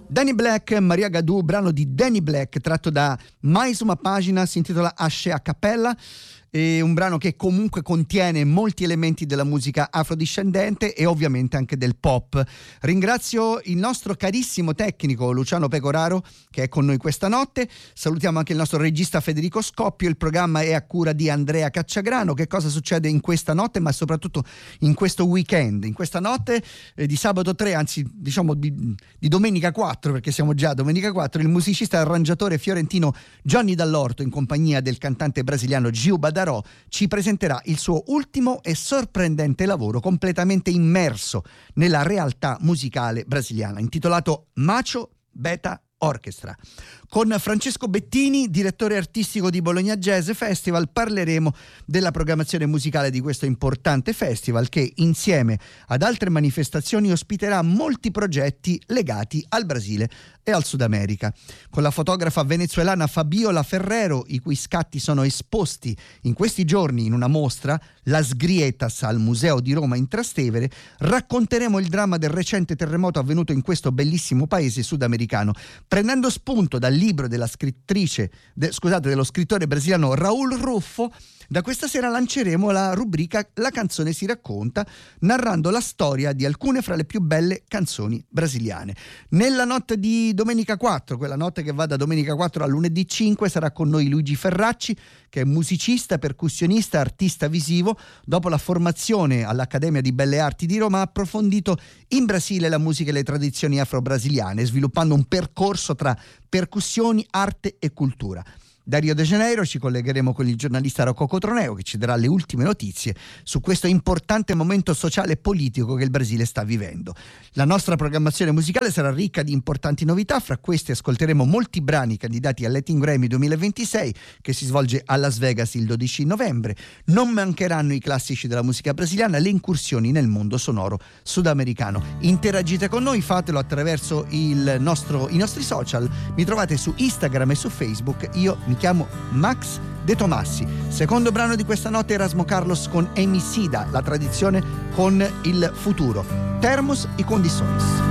Danny Black, Maria Gadou, brano di Danny Black tratto da Mais uma Pagina, si intitola Asce a Cappella. È un brano che comunque contiene molti elementi della musica afrodiscendente e ovviamente anche del pop. Ringrazio il nostro carissimo tecnico Luciano Pecoraro che è con noi questa notte. Salutiamo anche il nostro regista Federico Scoppio. Il programma è a cura di Andrea Cacciagrano. Che cosa succede in questa notte, ma soprattutto in questo weekend, in questa notte di sabato 3, anzi diciamo di domenica 4, perché siamo già a domenica 4, il musicista e arrangiatore fiorentino Johnny Dall'Orto, in compagnia del cantante brasiliano Gil Badarò, ci presenterà il suo ultimo e sorprendente lavoro completamente immerso nella realtà musicale brasiliana, intitolato Macho Beta Orchestra. Con Francesco Bettini, direttore artistico di Bologna Jazz Festival, parleremo della programmazione musicale di questo importante festival che, insieme ad altre manifestazioni, ospiterà molti progetti legati al Brasile e al Sud America. Con la fotografa venezuelana Fabiola Ferrero, i cui scatti sono esposti in questi giorni in una mostra, Las Grietas, al Museo di Roma in Trastevere, racconteremo il dramma del recente terremoto avvenuto in questo bellissimo paese sudamericano, prendendo spunto dal libro dello scrittore brasiliano Raul Ruffo. Da questa sera lanceremo la rubrica La canzone si racconta, narrando la storia di alcune fra le più belle canzoni brasiliane. Nella notte di domenica 4, quella notte che va da domenica 4 a lunedì 5, sarà con noi Luigi Ferracci, che è musicista, percussionista, artista visivo. Dopo la formazione all'Accademia di Belle Arti di Roma ha approfondito in Brasile la musica e le tradizioni afro-brasiliane, sviluppando un percorso tra percussioni, arte e cultura. Da Rio de Janeiro ci collegheremo con il giornalista Rocco Cotroneo, che ci darà le ultime notizie su questo importante momento sociale e politico che il Brasile sta vivendo. La nostra programmazione musicale sarà ricca di importanti novità. Fra questi ascolteremo molti brani candidati al Latin Grammy 2026, che si svolge a Las Vegas il 12 novembre. Non mancheranno i classici della musica brasiliana, le incursioni nel mondo sonoro sudamericano. Interagite con noi, fatelo attraverso i nostri social. Mi trovate su Instagram e su Facebook. Io mi chiamo Max De Tomassi. Secondo brano di questa notte, Erasmo Carlos con Emicida, la tradizione con il futuro. Termos y condiciones.